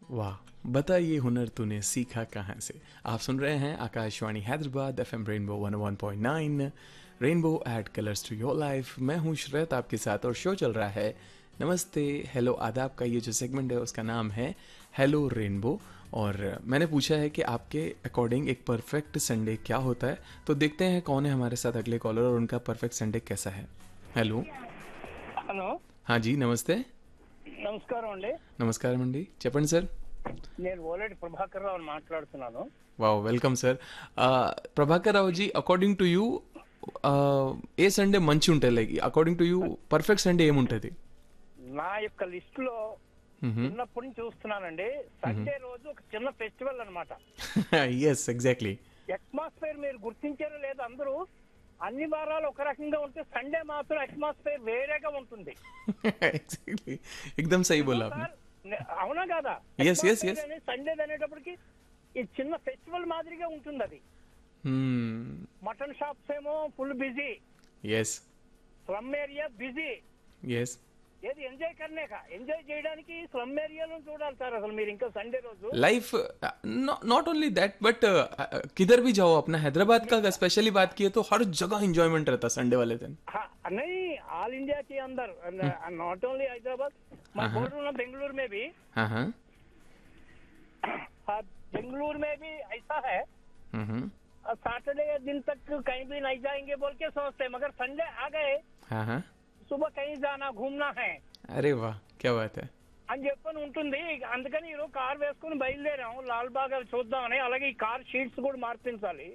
वाह, बता ये हुनर तूने सीखा कहाँ से। आप सुन रहे हैं Akashvani Hyderabad FM rainbow 101.9 rainbow add colours to your life. मैं हूँ शरत आपके साथ और शो चल रहा है नमस्ते हेलो आदाब का। ये जो सेगमेंट है उसका नाम है हेलो रेनबो। और मैंने पूछा है कि आपके अकॉर्डिंग एक परफेक्ट संडे क्या होता है, तो देखते हैं कौन है हमारे साथ अगले कॉलर और उनका परफेक्ट संडे कैसा है। हेलो। హలో हाँ जी नमस्ते। నమస్కారం అండి. నమస్కారం అండి, చెప్పండి సార్. నేను ఓలేటి ప్రభాకర్ రావు మాట్లాడుతున్నాను. वाह welcome sir. Prabhakar Rao G, according to you A Sunday మంచి ఉంటుంది? Like according to you perfect Sunday ఏముంటుంది? నా యొక్క లిస్ట్ లో చిన్నప్పటి నుంచి చూస్తున్నానండి. సండే రోజు ఒక చిన్న ఫెస్టివల్ అన్నమాట. Yes exactly. అట్మాస్ఫియర్ మీరు గుర్తించారో లేదో, అందరూ అన్ని వారాలు ఒక రకంగా ఉంటే సండే మాత్రం అట్మాస్ఫియర్ వేరేగా ఉంటుంది. ఎగ్జాక్ట్లీ, ఎక్దమ్ సహీ బోలా आपने. అవునా కాదా? Yes, yes, yes. సండే అనేటప్పటికి ఈ చిన్న ఫెస్టివల్ మాదిరిగా ఉంటుంది అది. మటన్ షాప్స్ ఏమో full busy, yes slum area busy. Yes. ఏది ఎంజాయ్ చేయడానికి స్లమ్ ఏరియాలో చూడాలి సార్. అసలు మీరు ఇంకా సండే రోజు life not only that but किधर भी जाओ, अपना हैदराबाद का स्पेशली बात किए तो हर जगह एंजॉयमेंट रहता संडे वाले दिन. नहीं, ऑल इंडिया के अंदर, नॉट ओनली हैदराबाद, मैं बोल रहा हूँ बेंगलुरु में भी. हाँ हाँ. बेंगलुरु में भी ऐसा है. सैटरडे दिन तक कहीं भी नहीं जाएंगे बोल के सोचते, मगर संडे आ गए हाँ हाँ. सुबह कहीं जाना घूमना है अरे वाह क्या बात है. అని చెప్పని ఉంటుంది. అందుకని ఈరోజు కార్ వేసుకుని బయలుదేరాము లాల్ బాగ్ అవి చూద్దామని. అలాగే ఈ కార్ షీట్స్ కూడా మార్పించాలి.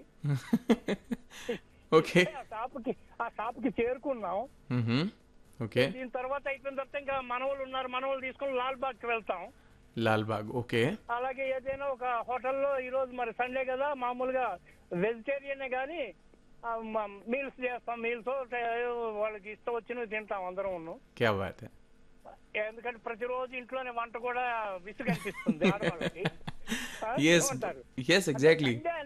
ఓకే. ఆ షాప్ కి చేరుకున్నాం. ఓకే. దీని తర్వాత అయిపోయిన తర్వాత ఇంకా మనవలు ఉన్నారు, మనవలు తీసుకుని లాల్ బాగ్ కి వెళ్తాం. లాల్ బాగ్ ఓకే. అలాగే ఏదైనా ఒక హోటల్లో ఈ రోజు మరి సండే కదా, మామూలుగా వెజిటేరియన్ గానీ మీల్స్ చేస్తాం. మీల్స్ వాళ్ళకి ఇష్టం వచ్చినవి తింటాం అందరం ఉన్నాం. క్యా బాత్ హై. ఎందుకంటే ప్రతిరోజు ఇంట్లోనే వంట కూడా విసుగు అనిపిస్తుంది ఆడవాళ్ళకి. yes yes exactly. సండే